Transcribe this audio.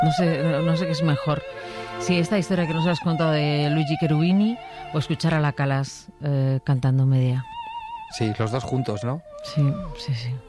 No sé qué es mejor. Si esta historia que nos has contado de Luigi Cherubini o escuchar a la Calas cantando Medea. Sí, los dos juntos, ¿no? Sí, sí, sí.